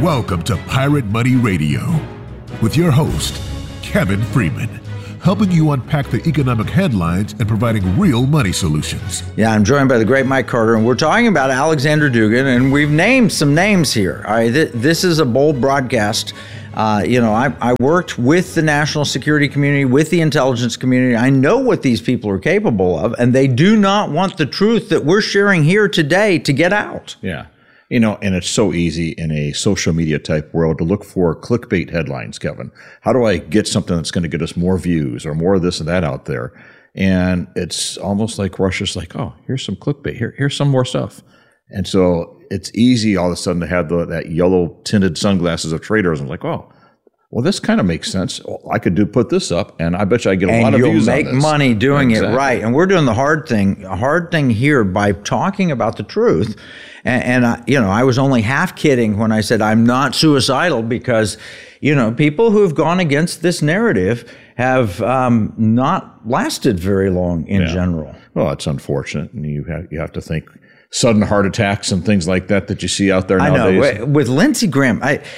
Welcome to Pirate Money Radio with your host, Kevin Freeman, helping you unpack the economic headlines and providing real money solutions. Yeah, I'm joined by the great Mike Carter, and we're talking about Alexander Dugin, and we've named some names here. All right, this is a bold broadcast. I worked with the national security community, with the intelligence community. I know what these people are capable of, and they do not want the truth that we're sharing here today to get out. Yeah. And it's so easy in a social media type world to look for clickbait headlines, Kevin. How do I get something that's going to get us more views or more of this and that out there? And it's almost like Russia's like, oh, here's some clickbait. Here's some more stuff. And so it's easy all of a sudden to have that yellow tinted sunglasses of traders. I'm like, oh, well, this kind of makes sense. I could put this up, and I bet you I get a lot of views on this. And you'll make money doing it right. And we're doing the hard thing here by talking about the truth. And I was only half kidding when I said I'm not suicidal because, people who have gone against this narrative have not lasted very long in general. Well, it's unfortunate, and you have to think sudden heart attacks and things like that you see out there nowadays. I know. With Lindsey Graham,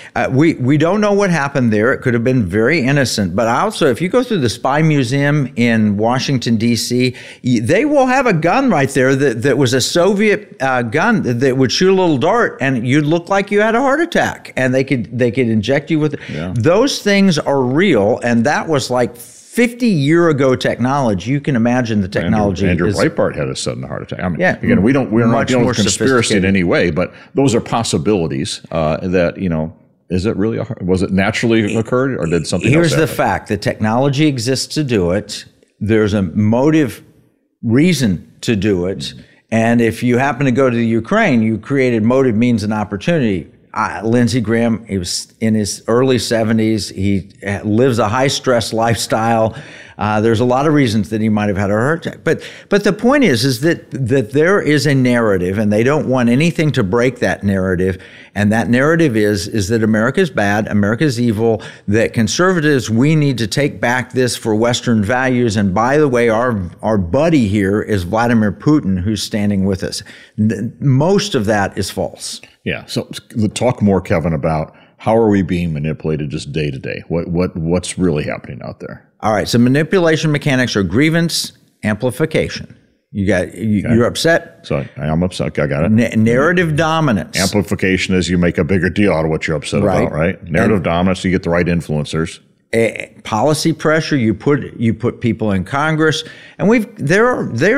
we don't know what happened there. It could have been very innocent. But also, if you go through the Spy Museum in Washington, D.C., they will have a gun right there that was a Soviet gun that would shoot a little dart, and you'd look like you had a heart attack, and they could inject you with it. Yeah. Those things are real, and that was like 50-year-ago technology. You can imagine the technology. Andrew Breitbart had a sudden heart attack. I mean, again, we're not dealing with conspiracy in any way, but those are possibilities that, is it really, was it naturally occurred or did something else happen? Here's the fact. The technology exists to do it. There's a motive reason to do it. And if you happen to go to the Ukraine, you created motive, means, and opportunity. Lindsey Graham, he was in his early 70s. He lives a high-stress lifestyle. There's a lot of reasons that he might have had a heart attack. But the point is that there is a narrative, and they don't want anything to break that narrative. And that narrative is that America's bad, America's evil, that conservatives, we need to take back this for Western values. And by the way, our buddy here is Vladimir Putin, who's standing with us. Most of that is false. Yeah. So talk more, Kevin, about how are we being manipulated just day to day? What's really happening out there? All right. So manipulation mechanics are grievance amplification. You're upset. So I'm upset. I got it. Narrative dominance. Amplification is you make a bigger deal out of what you're upset about, right? Narrative dominance, you get the right influencers. Policy pressure, you put people in Congress, and there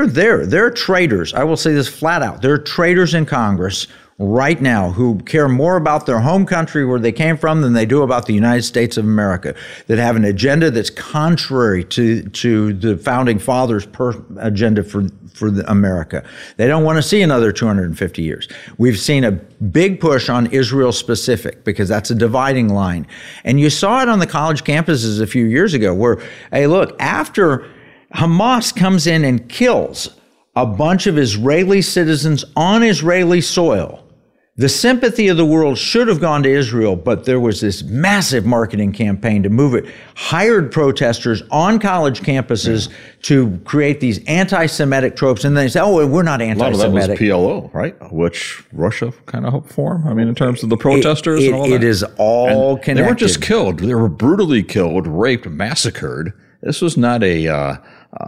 are traitors. I will say this flat out. There are traitors in Congress right now who care more about their home country where they came from than they do about the United States of America, that have an agenda that's contrary to the founding fathers' agenda for America. They don't want to see another 250 years. We've seen a big push on Israel specific because that's a dividing line. And you saw it on the college campuses a few years ago where, hey, look, after Hamas comes in and kills a bunch of Israeli citizens on Israeli soil, the sympathy of the world should have gone to Israel, but there was this massive marketing campaign to move it. Hired protesters on college campuses to create these anti-Semitic tropes, and they say, oh, we're not anti-Semitic. A lot of that was PLO, right? Which Russia kind of helped form. I mean, in terms of the protesters and all that. It is all connected. They weren't just killed. They were brutally killed, raped, massacred. This was not a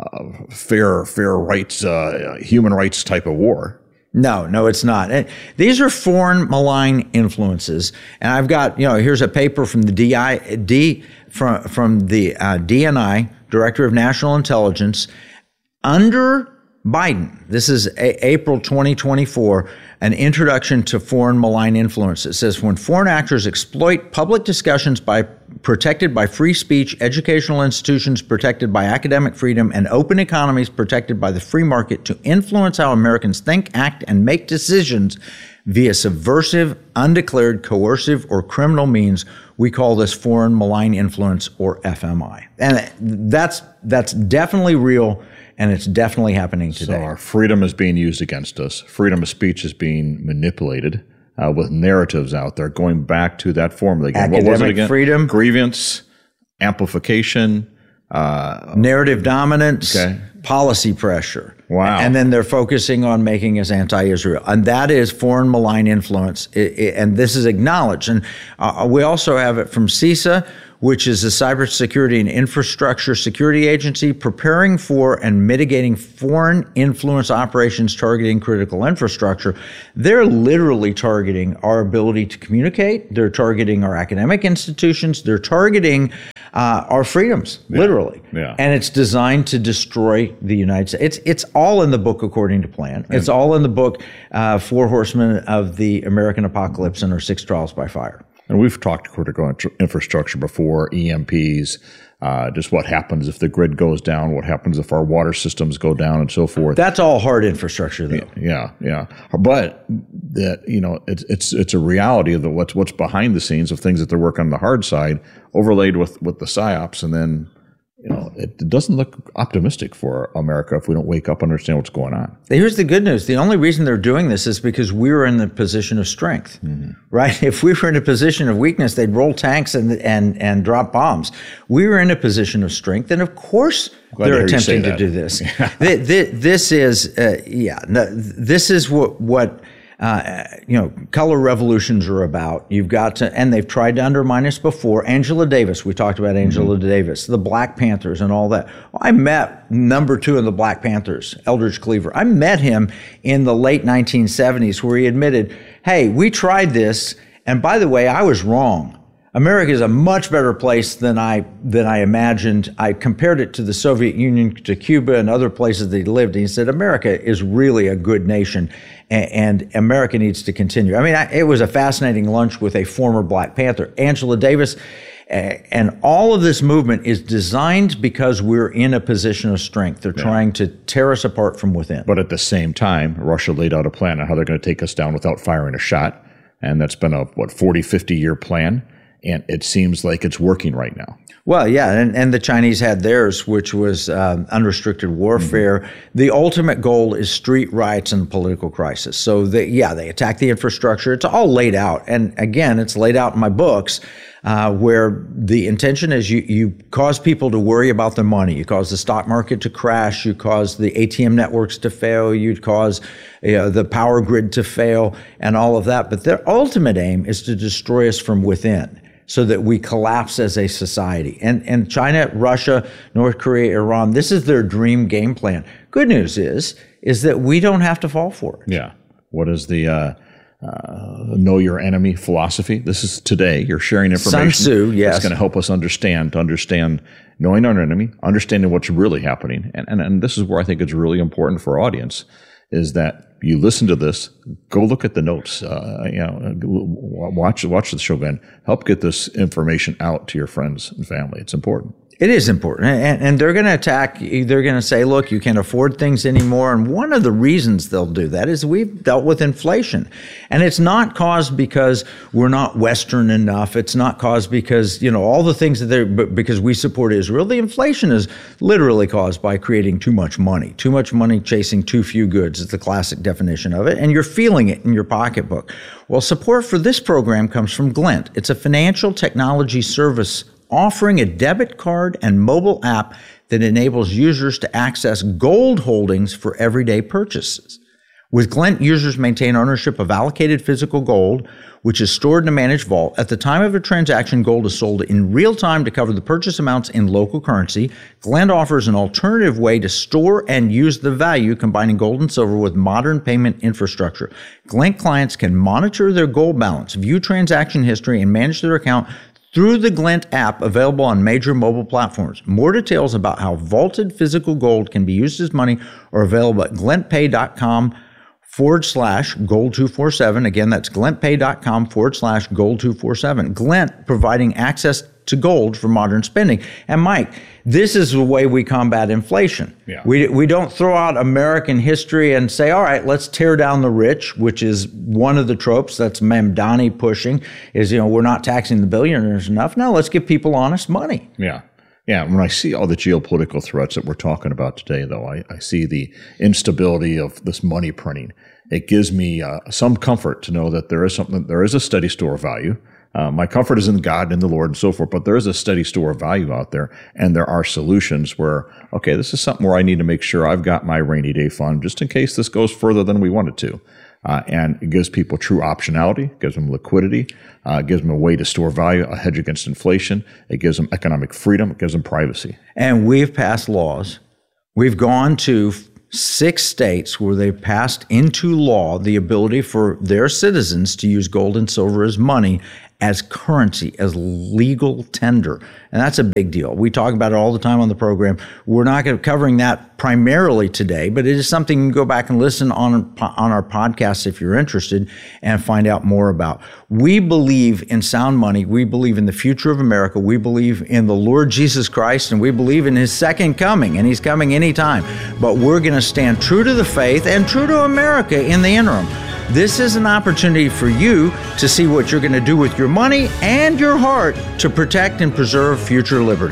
fair rights, human rights type of war. No, it's not. These are foreign malign influences, and I've got here's a paper from the DNI, Director of National Intelligence, under Biden. This is April 2024. An introduction to foreign malign influence. It says when foreign actors exploit public discussions protected by free speech, educational institutions protected by academic freedom, and open economies protected by the free market to influence how Americans think, act, and make decisions via subversive, undeclared, coercive, or criminal means, we call this foreign malign influence, or FMI. And that's definitely real. And it's definitely happening today. So our freedom is being used against us. Freedom of speech is being manipulated with narratives out there. Going back to that formula again. Academic what was it again? Freedom. Grievance, amplification. Narrative dominance. Policy pressure. Wow. And then they're focusing on making us anti-Israel. And that is foreign malign influence. And this is acknowledged. And we also have it from CISA, which is the Cybersecurity and Infrastructure Security Agency, preparing for and mitigating foreign influence operations targeting critical infrastructure. They're literally targeting our ability to communicate. They're targeting our academic institutions. They're targeting our freedoms, literally. Yeah. And it's designed to destroy the United States. It's all in the book according to plan. It's all in the book, Four Horsemen of the American Apocalypse and our Six Trials by Fire. And we've talked critical infrastructure before, EMPs, just what happens if the grid goes down, what happens if our water systems go down, and so forth. That's all hard infrastructure, though. Yeah. But that, it's a reality of what's behind the scenes of things that they're working on the hard side, overlaid with the psyops, and then it doesn't look optimistic for America if we don't wake up and understand what's going on. Here's the good news. The only reason they're doing this is because we were in the position of strength, right? If we were in a position of weakness, they'd roll tanks and drop bombs. We were in a position of strength, and of course they're attempting to do this. This is what color revolutions are about. You've got to, and they've tried to undermine us before. Angela Davis, we talked about Angela Davis, the Black Panthers and all that. I met number 2 in the Black Panthers, Eldridge Cleaver. I met him in the late 1970s where he admitted, hey, we tried this, and by the way, I was wrong. America is a much better place than I imagined. I compared it to the Soviet Union, to Cuba and other places that he lived. And he said, America is really a good nation, and America needs to continue. I mean, it was a fascinating lunch with a former Black Panther, Angela Davis. And all of this movement is designed because we're in a position of strength. They're trying to tear us apart from within. But at the same time, Russia laid out a plan on how they're going to take us down without firing a shot. And that's been a, 40, 50-year plan. And it seems like it's working right now. Well, yeah, and the Chinese had theirs, which was unrestricted warfare. The ultimate goal is street riots and political crisis. So, they attack the infrastructure. It's all laid out. And again, it's laid out in my books where the intention is you cause people to worry about their money. You cause the stock market to crash. You cause the ATM networks to fail. You cause the power grid to fail and all of that. But their ultimate aim is to destroy us from within, so that we collapse as a society. And China, Russia, North Korea, Iran, this is their dream game plan. Good news is that we don't have to fall for it. Yeah. What is the know your enemy philosophy? This is today. You're sharing information. Sun Tzu, yes. It's going to help us understand knowing our enemy, understanding what's really happening. And this is where I think it's really important for our audience, is that you listen to this, go look at the notes, watch the show again, help get this information out to your friends and family. It's important. It is important. And they're going to attack, they're going to say, look, you can't afford things anymore. And one of the reasons they'll do that is we've dealt with inflation. And it's not caused because we're not Western enough. It's not caused because, all the things because we support Israel. The inflation is literally caused by creating too much money chasing too few goods is the classic definition of it. And you're feeling it in your pocketbook. Well, support for this program comes from Glint. It's a financial technology service offering a debit card and mobile app that enables users to access gold holdings for everyday purchases. With Glint, users maintain ownership of allocated physical gold, which is stored in a managed vault. At the time of a transaction, gold is sold in real time to cover the purchase amounts in local currency. Glint offers an alternative way to store and use the value, combining gold and silver with modern payment infrastructure. Glint clients can monitor their gold balance, view transaction history, and manage their account through the Glint app, available on major mobile platforms. More details about how vaulted physical gold can be used as money are available at glintpay.com/gold247. Again, that's glintpay.com/gold247. Glint providing access to gold for modern spending. And Mike, this is the way we combat inflation. Yeah. We don't throw out American history and say, all right, let's tear down the rich, which is one of the tropes that's Mamdani pushing, is, we're not taxing the billionaires enough. No, let's give people honest money. Yeah. Yeah, when I see all the geopolitical threats that we're talking about today, though, I see the instability of this money printing. It gives me some comfort to know that there is a steady store of value. My comfort is in God and in the Lord and so forth, but there is a steady store of value out there, and there are solutions where, okay, this is something where I need to make sure I've got my rainy day fund just in case this goes further than we want it to. And it gives people true optionality, gives them liquidity, gives them a way to store value, a hedge against inflation. It gives them economic freedom. It gives them privacy. And we've passed laws. We've gone to 6 states where they've passed into law the ability for their citizens to use gold and silver as money, as currency, as legal tender. And that's a big deal. We talk about it all the time on the program. We're not covering that primarily today, but it is something you can go back and listen on our podcast if you're interested and find out more about. We believe in sound money. We believe in the future of America. We believe in the Lord Jesus Christ, and we believe in his second coming, and he's coming anytime. But we're going to stand true to the faith and true to America in the interim. This is an opportunity for you to see what you're going to do with your money and your heart to protect and preserve future liberty.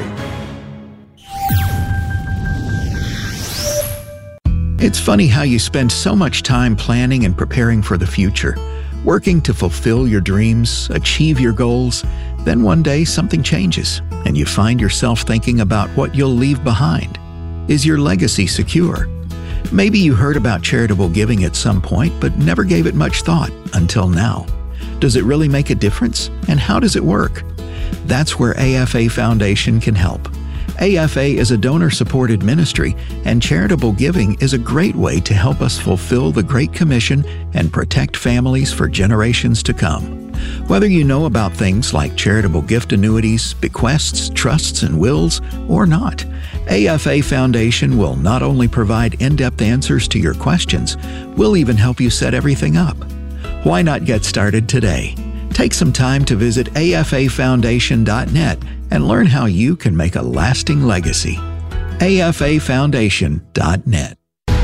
It's funny how you spend so much time planning and preparing for the future, working to fulfill your dreams, achieve your goals. Then one day something changes, and you find yourself thinking about what you'll leave behind. Is your legacy secure? Maybe you heard about charitable giving at some point, but never gave it much thought until now. Does it really make a difference? And how does it work? That's where AFA Foundation can help. AFA is a donor-supported ministry, and charitable giving is a great way to help us fulfill the Great Commission and protect families for generations to come. Whether you know about things like charitable gift annuities, bequests, trusts, and wills, or not, AFA Foundation will not only provide in-depth answers to your questions, we'll even help you set everything up. Why not get started today? Take some time to visit afafoundation.net and learn how you can make a lasting legacy. afafoundation.net.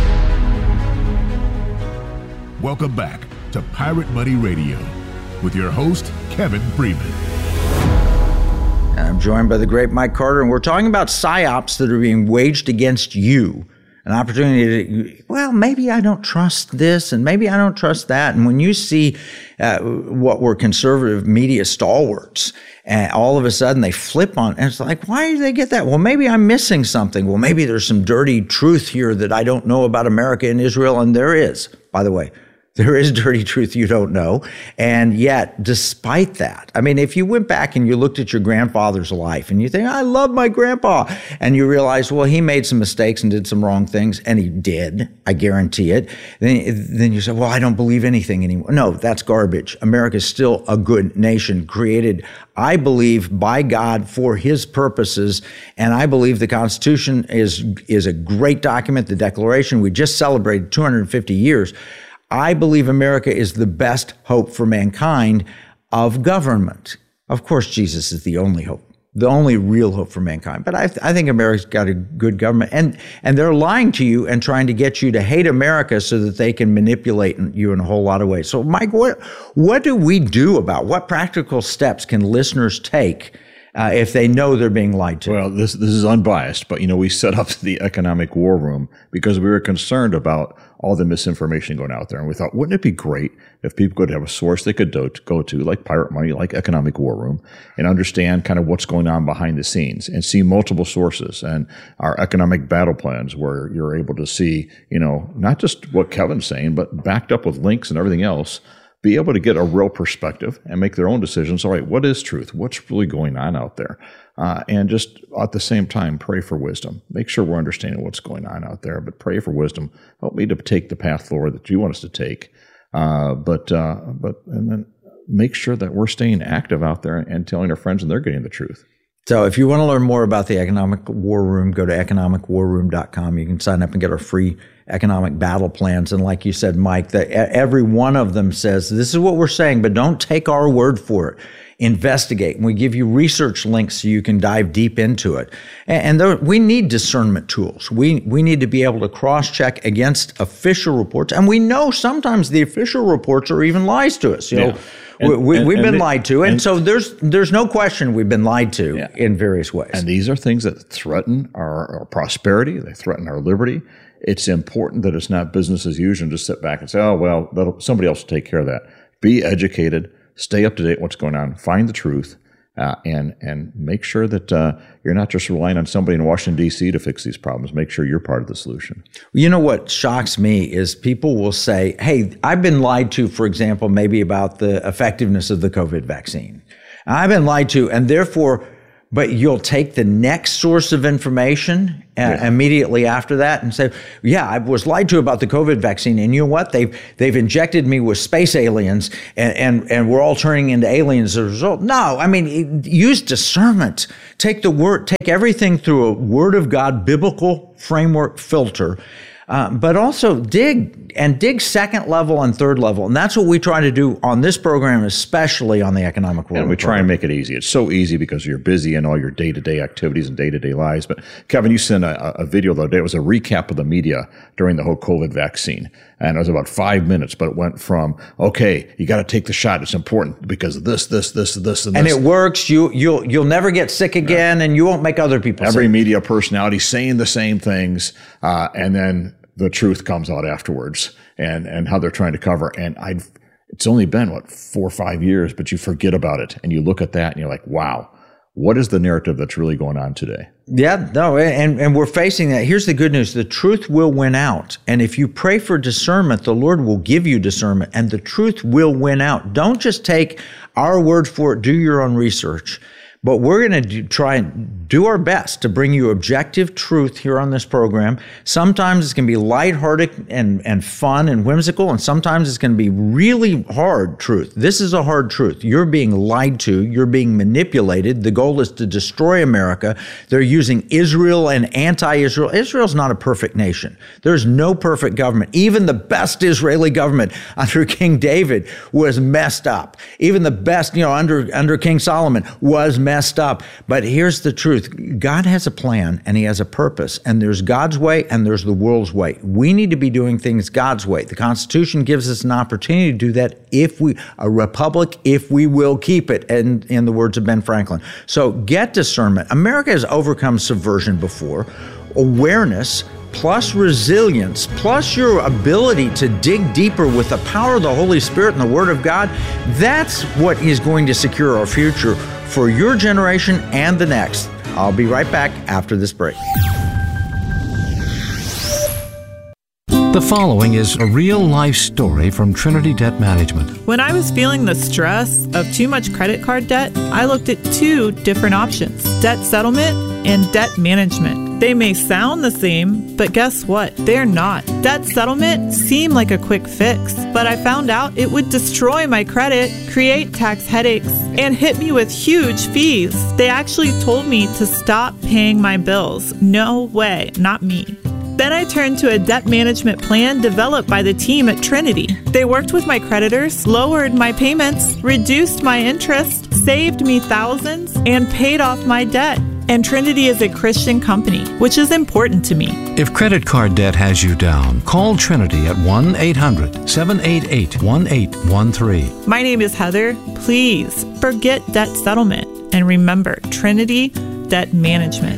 Welcome back to Pirate Money Radio with your host, Kevin Freeman. I'm joined by the great Mike Carter, and we're talking about psyops that are being waged against you. An opportunity to, well, maybe I don't trust this, and maybe I don't trust that. And when you see what were conservative media stalwarts, and all of a sudden they flip on, and it's like, why do they get that? Well, maybe I'm missing something. Well, maybe there's some dirty truth here that I don't know about America and Israel, and there is, by the way. There is dirty truth you don't know. And yet, despite that, I mean, if you went back and you looked at your grandfather's life and you think, I love my grandpa, and you realize, well, he made some mistakes and did some wrong things, and he did, I guarantee it, then you say, well, I don't believe anything anymore. No, that's garbage. America is still a good nation created, I believe, by God for his purposes. And I believe the Constitution is a great document. The Declaration, we just celebrated 250 years. I believe America is the best hope for mankind of government. Of course, Jesus is the only hope, the only real hope for mankind. But I think America's got a good government. And they're lying to you and trying to get you to hate America so that they can manipulate you in a whole lot of ways. So, Mike, what do we do about what practical steps can listeners take if they know they're being lied to? Well, this is unbiased, but, we set up the economic war room because we were concerned about all the misinformation going out there. And we thought, wouldn't it be great if people could have a source they could go to, like Pirate Money, like Economic War Room, and understand kind of what's going on behind the scenes and see multiple sources and our economic battle plans where you're able to see, not just what Kevin's saying, but backed up with links and everything else, be able to get a real perspective and make their own decisions. All right, what is truth? What's really going on out there? And just at the same time, pray for wisdom. Make sure we're understanding what's going on out there, but pray for wisdom. Help me to take the path, Lord, that you want us to take. But then make sure that we're staying active out there and telling our friends and they're getting the truth. So if you want to learn more about the Economic War Room, go to economicwarroom.com. You can sign up and get our free economic battle plans. And like you said, Mike, every one of them says, this is what we're saying, but don't take our word for it. Investigate. And we give you research links so you can dive deep into it. And we need discernment tools. We need to be able to cross-check against official reports. And we know sometimes the official reports are even lies to us. We've been lied to. And so there's no question we've been lied to in various ways. And these are things that threaten our prosperity. They threaten our liberty. It's important that it's not business as usual and just sit back and say, oh, well, somebody else will take care of that. Be educated. stay up to date with what's going on, find the truth, and make sure that you're not just relying on somebody in Washington, D.C. to fix these problems. Make sure you're part of the solution. You know what shocks me is people will say, hey, I've been lied to, for example, maybe about the effectiveness of the COVID vaccine. I've been lied to, and therefore, but you'll take the next source of information immediately after that and say, yeah, I was lied to about the COVID vaccine. And you know what? They've injected me with space aliens and we're all turning into aliens as a result. No, I mean, use discernment. Take everything through a Word of God, biblical framework filter. But also dig second level and third level. And that's what we try to do on this program, especially on the Economic World. And we try and make it easy. It's so easy because you're busy in all your day-to-day activities and day-to-day lives. But Kevin, you sent a video the other day. It was a recap of the media during the whole COVID vaccine. And it was about 5 minutes, but it went from, okay, you got to take the shot. It's important because of this, and this. And it works. You'll never get sick again, and you won't make other people sick. Every media personality saying the same things, and then the truth comes out afterwards, and how they're trying to cover. And it's only been 4 or 5 years, but you forget about it, and you look at that, and you're like, wow, what is the narrative that's really going on today? Yeah, no, and we're facing that. Here's the good news. The truth will win out. And if you pray for discernment, the Lord will give you discernment, and the truth will win out. Don't just take our word for it. Do your own research. But we're going to try and do our best to bring you objective truth here on this program. Sometimes it's going to be lighthearted and fun and whimsical, and sometimes it's going to be really hard truth. This is a hard truth. You're being lied to. You're being manipulated. The goal is to destroy America. They're using Israel and anti-Israel. Israel's not a perfect nation. There's no perfect government. Even the best Israeli government under King David was messed up. Even the best, under King Solomon was messed up. But here's the truth. God has a plan and he has a purpose, and there's God's way and there's the world's way. We need to be doing things God's way. The Constitution gives us an opportunity to do that a republic, if we will keep it, and in the words of Ben Franklin. So get discernment. America has overcome subversion before. Awareness plus resilience, plus your ability to dig deeper with the power of the Holy Spirit and the Word of God, that's what is going to secure our future for your generation and the next. I'll be right back after this break. The following is a real-life story from Trinity Debt Management. When I was feeling the stress of too much credit card debt, I looked at 2 different options: debt settlement and debt management. They may sound the same, but guess what? They're not. Debt settlement seemed like a quick fix, but I found out it would destroy my credit, create tax headaches, and hit me with huge fees. They actually told me to stop paying my bills. No way, not me. Then I turned to a debt management plan developed by the team at Trinity. They worked with my creditors, lowered my payments, reduced my interest, saved me thousands, and paid off my debt. And Trinity is a Christian company, which is important to me. If credit card debt has you down, call Trinity at 1-800-788-1813. My name is Heather. Please forget debt settlement and remember Trinity Debt Management.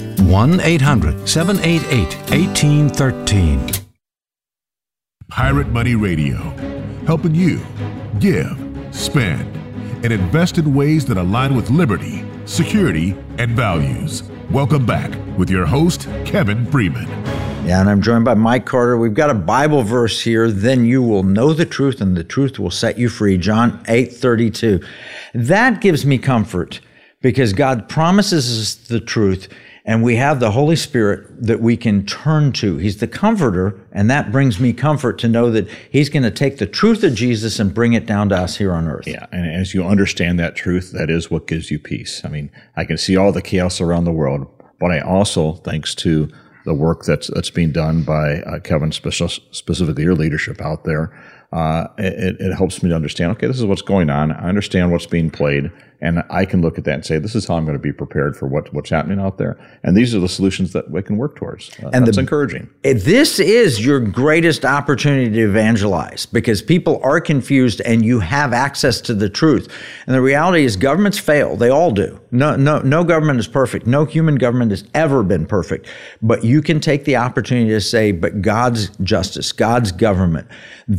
1-800-788-1813. Pirate Money Radio, helping you give, spend, and invest in ways that align with liberty, security, and values. Welcome back with your host, Kevin Freeman. Yeah, and I'm joined by Mike Carter. We've got a Bible verse here. Then you will know the truth, and the truth will set you free. John 8:32. That gives me comfort because God promises us the truth, and we have the Holy Spirit that we can turn to. He's the comforter, and that brings me comfort to know that he's going to take the truth of Jesus and bring it down to us here on earth. Yeah, and as you understand that truth, that is what gives you peace. I mean, I can see all the chaos around the world, but I also, thanks to the work that's being done by Kevin, specifically your leadership out there, it helps me to understand, okay, this is what's going on. I understand what's being played, and I can look at that and say, this is how I'm going to be prepared for what's happening out there. And these are the solutions that we can work towards. And that's encouraging. This is your greatest opportunity to evangelize because people are confused and you have access to the truth. And the reality is governments fail. They all do. No government is perfect. No human government has ever been perfect. But you can take the opportunity to say, but God's justice, God's government, thy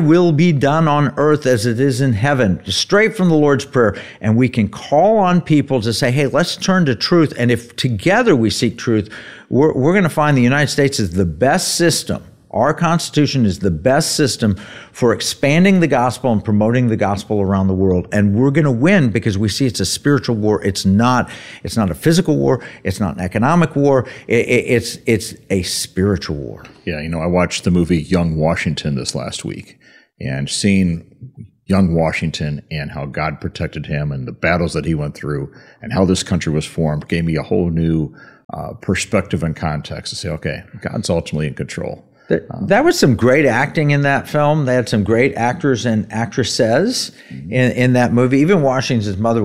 will be done on earth as it is in heaven, straight from the Lord's Prayer. And we can call on people to say, hey, let's turn to truth. And if together we seek truth, we're going to find the United States is the best system. Our Constitution is the best system for expanding the gospel and promoting the gospel around the world. And we're going to win because we see it's a spiritual war. It's not a physical war. It's not an economic war. It's a spiritual war. Yeah, I watched the movie Young Washington this last week, and seeing young Washington and how God protected him and the battles that he went through and how this country was formed gave me a whole new perspective and context to say, okay, God's ultimately in control. That was some great acting in that film. They had some great actors and actresses in that movie. Even Washington's mother.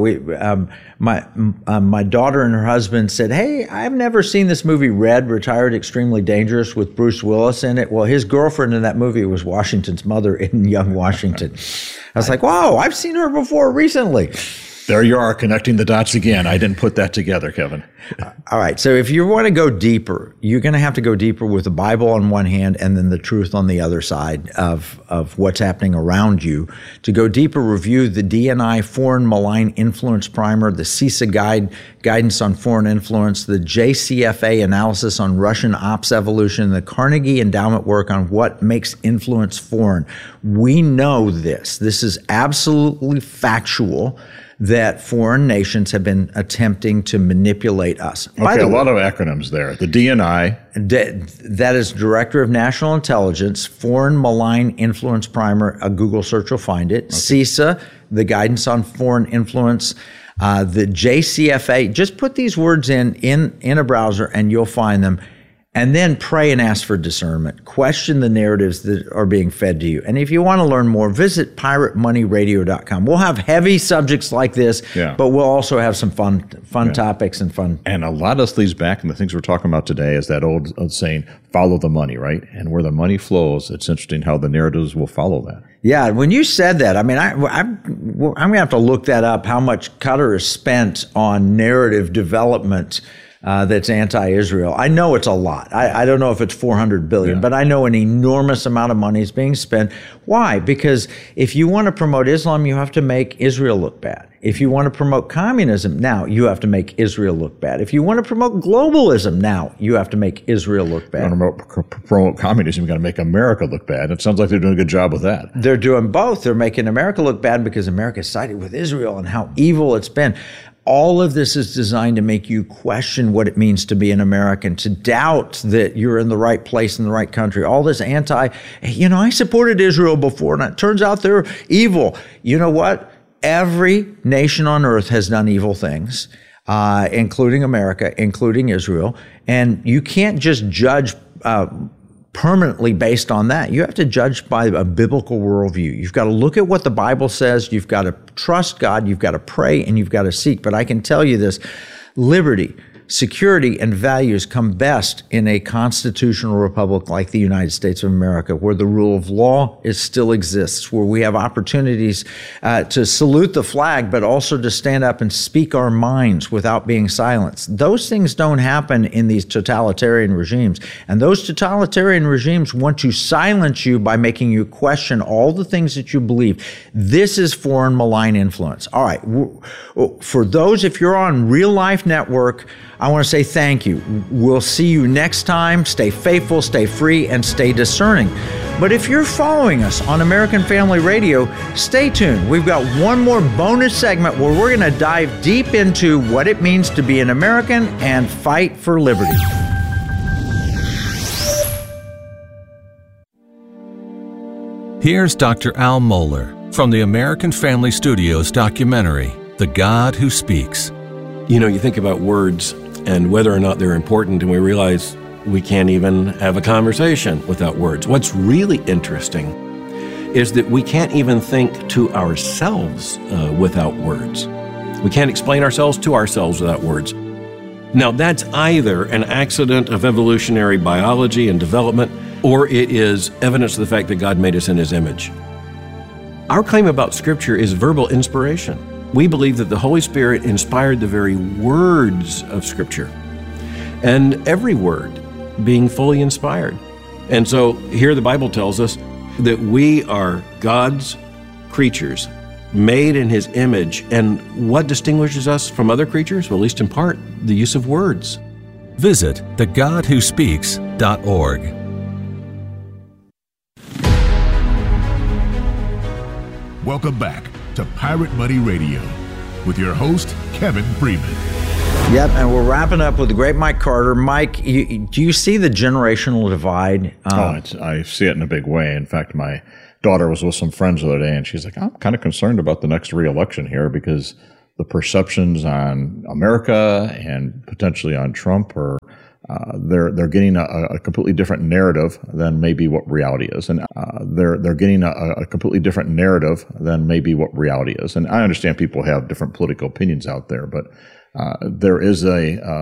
My daughter and her husband said, "Hey, I've never seen this movie, Red, Retired Extremely Dangerous, with Bruce Willis in it." Well, his girlfriend in that movie was Washington's mother in Young Washington. I was like, "Wow, I've seen her before recently." There you are, connecting the dots again. I didn't put that together, Kevin. All right. So if you want to go deeper, you're going to have to go deeper with the Bible on one hand and then the truth on the other side of what's happening around you. To go deeper, review the DNI Foreign Malign Influence Primer, the CISA Guidance on Foreign Influence, the JCFA Analysis on Russian Ops Evolution, the Carnegie Endowment work on what makes influence foreign. We know this. This is absolutely factual, that foreign nations have been attempting to manipulate us. Okay, a lot of acronyms there. The DNI. That is Director of National Intelligence, Foreign Malign Influence Primer. A Google search will find it. Okay. CISA, the Guidance on Foreign Influence. The JCFA. Just put these words in a browser and you'll find them. And then pray and ask for discernment. Question the narratives that are being fed to you. And if you want to learn more, visit piratemoneyradio.com. We'll have heavy subjects like this, but we'll also have some fun topics and fun. And a lot of this leads back, and the things we're talking about today is that old saying, follow the money, right? And where the money flows, it's interesting how the narratives will follow that. Yeah, when you said that, I mean, I'm going to have to look that up, how much Qatar is spent on narrative development that's anti-Israel. I know it's a lot. I don't know if it's $400 billion, but I know an enormous amount of money is being spent. Why? Because if you want to promote Islam, you have to make Israel look bad. If you want to promote communism, now you have to make Israel look bad. If you want to promote globalism, now you have to make Israel look bad. If you want to promote communism, you've got to make America look bad. It sounds like they're doing a good job with that. They're doing both. They're making America look bad because America sided with Israel and how evil it's been. All of this is designed to make you question what it means to be an American, to doubt that you're in the right place in the right country. All this I supported Israel before, and it turns out they're evil. You know what? Every nation on earth has done evil things, including America, including Israel. And you can't just judge permanently based on that. You have to judge by a biblical worldview. You've got to look at what the Bible says. You've got to trust God. You've got to pray, and you've got to seek. But I can tell you this, liberty, security, and values come best in a constitutional republic like the United States of America, where the rule of law still exists, where we have opportunities to salute the flag, but also to stand up and speak our minds without being silenced. Those things don't happen in these totalitarian regimes. And those totalitarian regimes want to silence you by making you question all the things that you believe. This is foreign malign influence. All right. For those, if you're on Real Life Network, I want to say thank you. We'll see you next time. Stay faithful, stay free, and stay discerning. But if you're following us on American Family Radio, stay tuned. We've got one more bonus segment where we're going to dive deep into what it means to be an American and fight for liberty. Here's Dr. Al Mohler from the American Family Studios documentary, The God Who Speaks. You think about words and whether or not they're important, and we realize we can't even have a conversation without words. What's really interesting is that we can't even think to ourselves without words. We can't explain ourselves to ourselves without words. Now, that's either an accident of evolutionary biology and development, or it is evidence of the fact that God made us in His image. Our claim about Scripture is verbal inspiration. We believe that the Holy Spirit inspired the very words of Scripture, and every word being fully inspired. And so here the Bible tells us that we are God's creatures, made in His image. And what distinguishes us from other creatures? Well, at least in part, the use of words. Visit thegodwhospeaks.org. Welcome back to Pirate Money Radio with your host, Kevin Freeman. Yep, and we're wrapping up with the great Mike Carter. Mike, do you see the generational divide? I see it in a big way. In fact, my daughter was with some friends the other day, and she's like, I'm kind of concerned about the next re-election here because the perceptions on America and potentially on Trump are they're getting a completely different narrative than maybe what reality is, and they're getting a completely different narrative than maybe what reality is. And I understand people have different political opinions out there, but there is a